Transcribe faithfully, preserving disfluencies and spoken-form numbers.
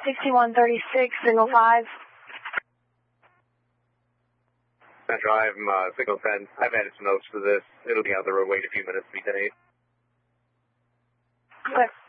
sixty-one thirty-six, signal five. Central, I'm uh, signal ten. I've added some notes to this. It'll be on the road. Wait a few minutes to be ten eight. Okay.